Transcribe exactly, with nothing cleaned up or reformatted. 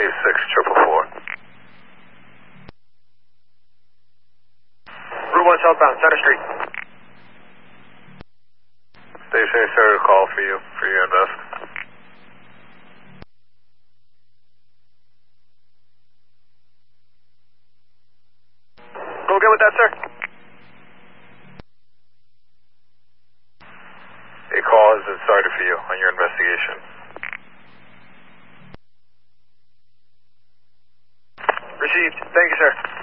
six triple four. Route one southbound, Center Street. Station eight started a call for you, for you and us. Go again with that, sir. A call has been started for you on your investigation. Received. Thank you, sir.